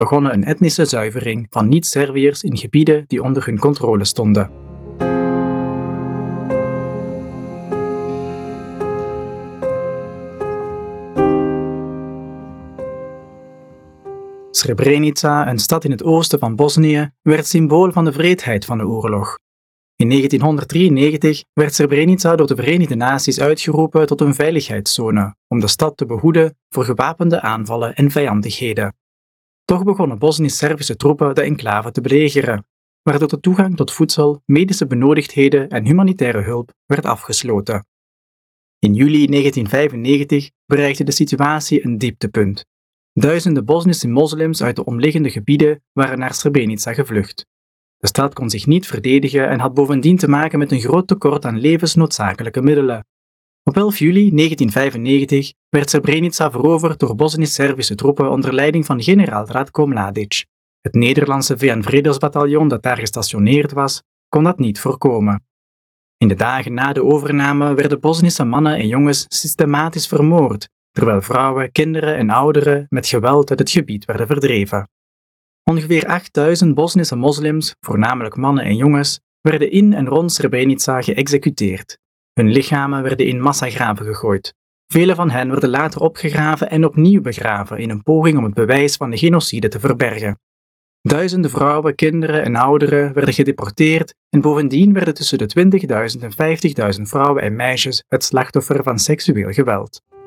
begonnen een etnische zuivering van niet-Serviërs in gebieden die onder hun controle stonden. Srebrenica, een stad in het oosten van Bosnië, werd symbool van de wreedheid van de oorlog. In 1993 werd Srebrenica door de Verenigde Naties uitgeroepen tot een veiligheidszone om de stad te behoeden voor gewapende aanvallen en vijandigheden. Toch begonnen Bosnisch-Servische troepen de enclave te belegeren, waardoor de toegang tot voedsel, medische benodigdheden en humanitaire hulp werd afgesloten. In juli 1995 bereikte de situatie een dieptepunt. Duizenden Bosnische moslims uit de omliggende gebieden waren naar Srebrenica gevlucht. De stad kon zich niet verdedigen en had bovendien te maken met een groot tekort aan levensnoodzakelijke middelen. Op 11 juli 1995 werd Srebrenica veroverd door Bosnisch-Servische troepen onder leiding van generaal Ratko Mladic. Het Nederlandse VN-vredesbataljon dat daar gestationeerd was, kon dat niet voorkomen. In de dagen na de overname werden Bosnische mannen en jongens systematisch vermoord, terwijl vrouwen, kinderen en ouderen met geweld uit het gebied werden verdreven. Ongeveer 8000 Bosnische moslims, voornamelijk mannen en jongens, werden in en rond Srebrenica geëxecuteerd. Hun lichamen werden in massagraven gegooid. Vele van hen werden later opgegraven en opnieuw begraven in een poging om het bewijs van de genocide te verbergen. Duizenden vrouwen, kinderen en ouderen werden gedeporteerd en bovendien werden tussen de 20.000 en 50.000 vrouwen en meisjes het slachtoffer van seksueel geweld.